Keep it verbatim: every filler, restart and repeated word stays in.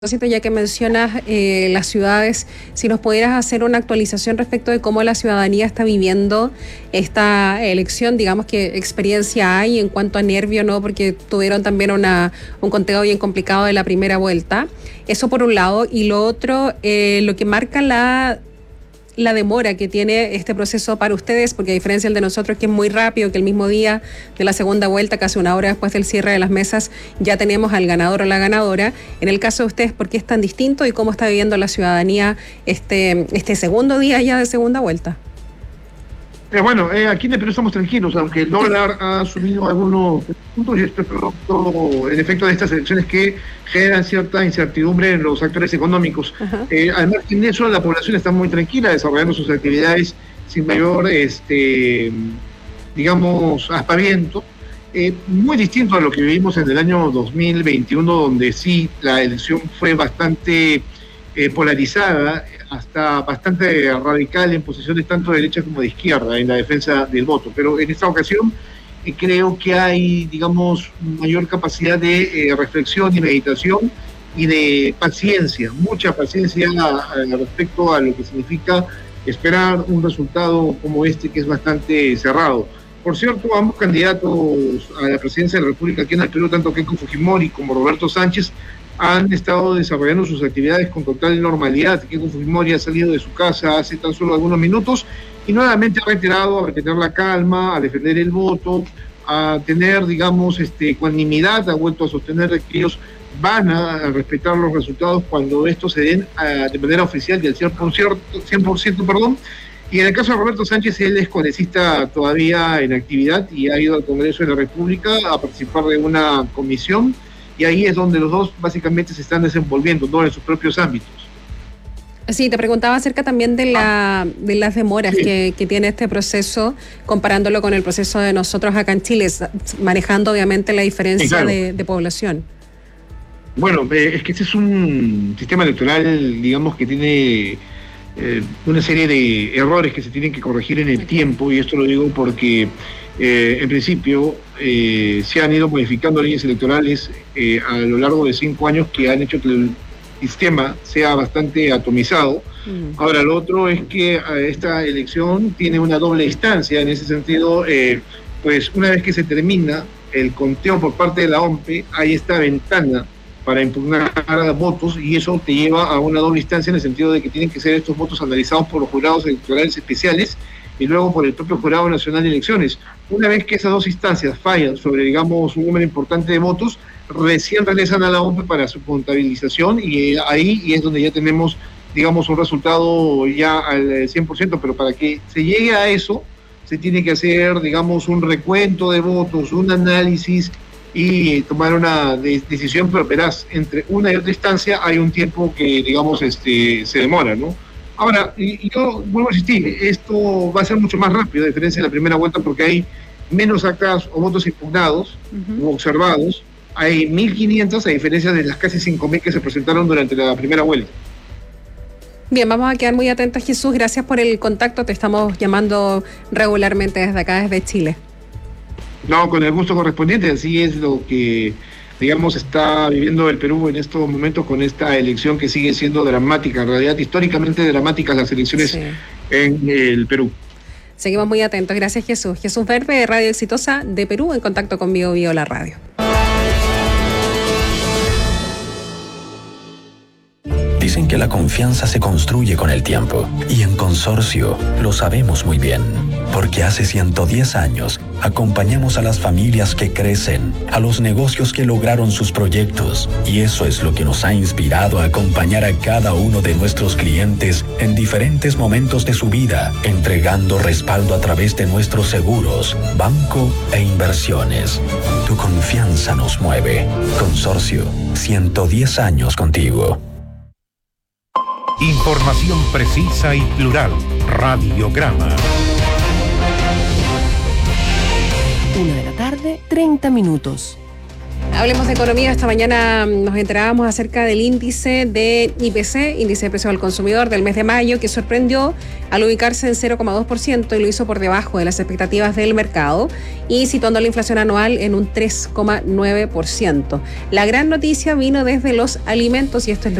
Ya que mencionas eh, las ciudades, si nos pudieras hacer una actualización respecto de cómo la ciudadanía está viviendo esta elección, digamos qué experiencia hay en cuanto a nervio, ¿no? Porque tuvieron también una, un conteo bien complicado de la primera vuelta. Eso por un lado. Y lo otro, eh, lo que marca la... la demora que tiene este proceso para ustedes, porque a diferencia del de nosotros, que es muy rápido, que el mismo día de la segunda vuelta, casi una hora después del cierre de las mesas, ya tenemos al ganador o la ganadora. En el caso de ustedes, ¿por qué es tan distinto y cómo está viviendo la ciudadanía este, este segundo día ya de segunda vuelta? Eh, bueno, eh, aquí en el Perú estamos tranquilos, aunque el dólar ha subido algunos puntos y esto es producto, en efecto, de estas elecciones que generan cierta incertidumbre en los actores económicos. Eh, además de eso, la población está muy tranquila desarrollando sus actividades sin mayor, este, digamos, aspaviento. Eh, muy distinto a lo que vivimos en el año dos mil veintiuno, donde sí la elección fue bastante eh, polarizada, hasta bastante radical en posiciones tanto de derecha como de izquierda en la defensa del voto. Pero en esta ocasión eh, creo que hay, digamos, mayor capacidad de eh, reflexión y meditación y de paciencia, mucha paciencia a, a, respecto a lo que significa esperar un resultado como este, que es bastante cerrado. Por cierto, ambos candidatos a la presidencia de la República aquí en el Perú, tanto Keiko Fujimori como Roberto Sánchez, han estado desarrollando sus actividades con total normalidad. Keiko Fujimori ha salido de su casa hace tan solo algunos minutos y nuevamente ha reiterado a retener la calma, a defender el voto, a tener, digamos, este, ecuanimidad, ha vuelto a sostener que ellos van a respetar los resultados cuando estos se den a, de manera oficial y al cien por ciento, cien por ciento, perdón. Y en el caso de Roberto Sánchez, él es congresista todavía en actividad y ha ido al Congreso de la República a participar de una comisión, y ahí es donde los dos básicamente se están desenvolviendo, ¿no?, en sus propios ámbitos. Sí, te preguntaba acerca también de, la, de las demoras sí. que, que tiene este proceso, comparándolo con el proceso de nosotros acá en Chile, manejando obviamente la diferencia sí, claro. de, de población. Bueno, eh, es que este es un sistema electoral, digamos, que tiene eh, una serie de errores que se tienen que corregir en el okay. tiempo, y esto lo digo porque eh, en principio eh, se han ido modificando leyes electorales eh, a lo largo de cinco años que han hecho que el sistema sea bastante atomizado. Mm. Ahora, lo otro es que esta elección tiene una doble instancia. En ese sentido, eh, pues una vez que se termina el conteo por parte de la O M P E, hay esta ventana para impugnar votos, y eso te lleva a una doble instancia en el sentido de que tienen que ser estos votos analizados por los jurados electorales especiales y luego por el propio Jurado Nacional de Elecciones. Una vez que esas dos instancias fallan sobre, digamos, un número importante de votos, recién regresan a la O M P E para su contabilización, y ahí y es donde ya tenemos, digamos, un resultado ya al cien por ciento, pero para que se llegue a eso, se tiene que hacer, digamos, un recuento de votos, un análisis y tomar una de- decisión, pero verás, entre una y otra instancia hay un tiempo que, digamos, este se demora, ¿no? Ahora, y, y yo vuelvo a insistir, esto va a ser mucho más rápido, a diferencia de la primera vuelta, porque hay menos actas o votos impugnados uh-huh. o observados. Hay mil quinientos, a diferencia de las casi cinco mil que se presentaron durante la primera vuelta. Bien, vamos a quedar muy atentos, Jesús. Gracias por el contacto. Te estamos llamando regularmente desde acá, desde Chile. No, con el gusto correspondiente. Así es lo que, digamos, está viviendo el Perú en estos momentos con esta elección que sigue siendo dramática. En realidad, históricamente dramáticas las elecciones sí. en el Perú. Seguimos muy atentos. Gracias, Jesús. Jesús Verbe, de Radio Exitosa de Perú, en contacto con Bio Bio La Radio. Dicen que la confianza se construye con el tiempo, y en Consorcio lo sabemos muy bien, porque hace ciento diez años acompañamos a las familias que crecen, a los negocios que lograron sus proyectos, y eso es lo que nos ha inspirado a acompañar a cada uno de nuestros clientes en diferentes momentos de su vida, entregando respaldo a través de nuestros seguros, banco e inversiones. Tu confianza nos mueve. Consorcio, ciento diez años contigo. Información precisa y plural. Radiograma. Una de la tarde, treinta minutos. Hablemos de economía. Esta mañana nos enterábamos acerca del índice de I P C, índice de precios al consumidor del mes de mayo, que sorprendió al ubicarse en cero coma dos por ciento y lo hizo por debajo de las expectativas del mercado y situando la inflación anual en un tres coma nueve por ciento. La gran noticia vino desde los alimentos y esto es lo